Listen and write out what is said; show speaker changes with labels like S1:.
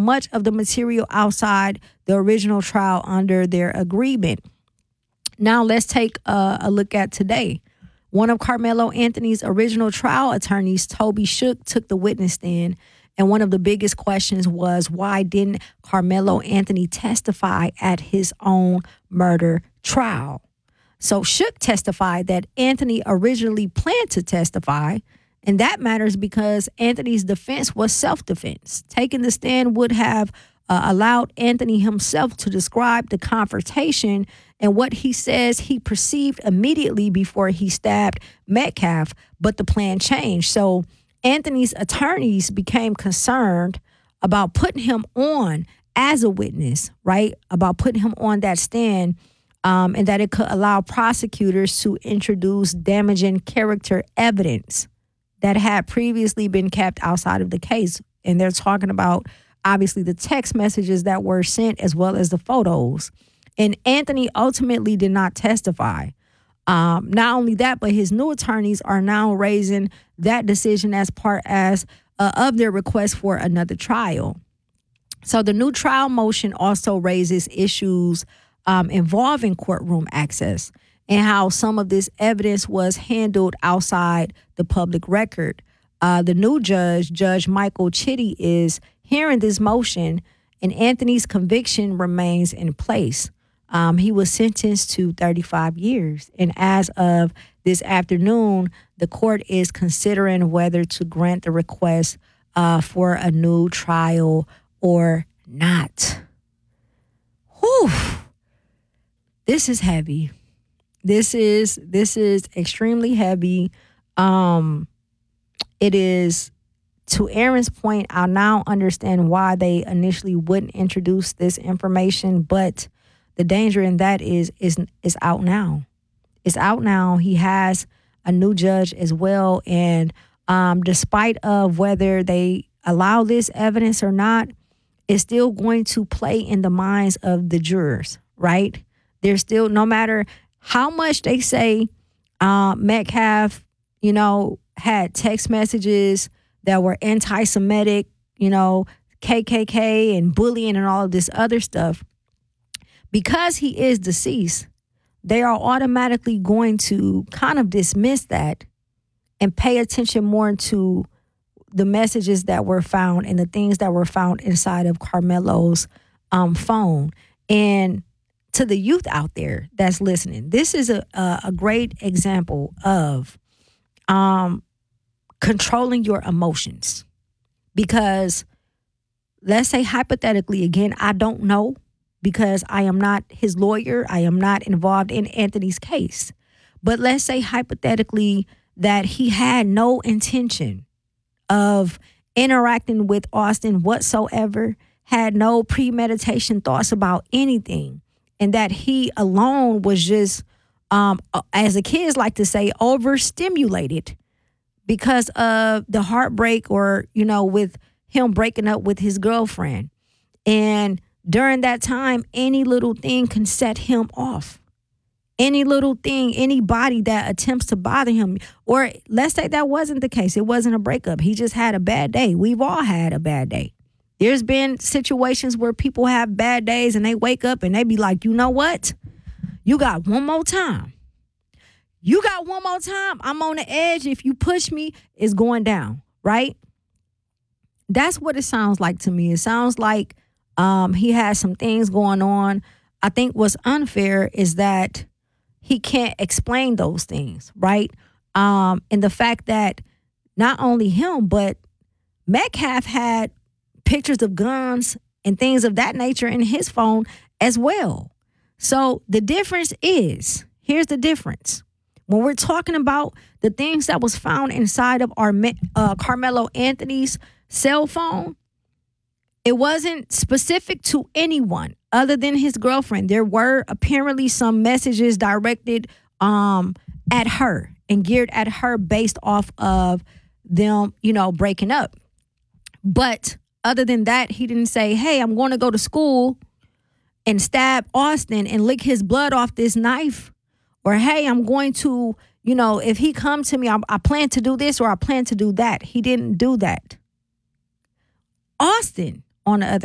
S1: much of the material outside the original trial under their agreement. Now let's take a look at today. One of Carmelo Anthony's original trial attorneys, Toby Shook, took the witness stand. And one of the biggest questions was, why didn't Carmelo Anthony testify at his own murder trial? So Shook testified that Anthony originally planned to testify, and that matters because Anthony's defense was self-defense. Taking the stand would have allowed Anthony himself to describe the confrontation and what he says he perceived immediately before he stabbed Metcalf, but the plan changed. So Anthony's attorneys became concerned about putting him on as a witness, right? About putting him on that stand, and that it could allow prosecutors to introduce damaging character evidence that had previously been kept outside of the case. And they're talking about, obviously, the text messages that were sent as well as the photos. And Anthony ultimately did not testify. Not only that, but his new attorneys are now raising that decision as part of their request for another trial. So the new trial motion also raises issues involving courtroom access and how some of this evidence was handled outside the public record. The new judge, Judge Michael Chitty, is hearing this motion, and Anthony's conviction remains in place. He was sentenced to 35 years. And as of this afternoon, the court is considering whether to grant the request for a new trial or not. Whew. This is heavy. This is extremely heavy. It is, to Aaron's point, I now understand why they initially wouldn't introduce this information, but the danger in that is out now. It's out now. He has a new judge as well. And despite of whether they allow this evidence or not, it's still going to play in the minds of the jurors, right? There's still, no matter how much they say Metcalf, had text messages that were anti-Semitic, KKK and bullying and all of this other stuff, because he is deceased, they are automatically going to kind of dismiss that and pay attention more to the messages that were found and the things that were found inside of Carmelo's phone. And to the youth out there that's listening, this is a great example of controlling your emotions. Because let's say hypothetically, again, I don't know, because I am not his lawyer. I am not involved in Anthony's case. But let's say hypothetically that he had no intention of interacting with Austin whatsoever, had no premeditation thoughts about anything, and that he alone was just, as the kids like to say, overstimulated because of the heartbreak or, with him breaking up with his girlfriend. And during that time, any little thing can set him off. Any little thing, anybody that attempts to bother him, or let's say that wasn't the case. It wasn't a breakup. He just had a bad day. We've all had a bad day. There's been situations where people have bad days and they wake up and they be like, you know what? You got one more time. You got one more time. I'm on the edge. If you push me, it's going down, right? That's what it sounds like to me. It sounds like he has some things going on. I think what's unfair is that he can't explain those things, right? And the fact that not only him, but Metcalf had pictures of guns and things of that nature in his phone as well. So the difference is, here's the difference. When we're talking about the things that was found inside of our Carmelo Anthony's cell phone, it wasn't specific to anyone other than his girlfriend. There were apparently some messages directed at her and geared at her based off of them, breaking up. But other than that, he didn't say, hey, I'm going to go to school and stab Austin and lick his blood off this knife. Or, hey, I'm going to, if he comes to me, I plan to do this or I plan to do that. He didn't do that. Austin, on the other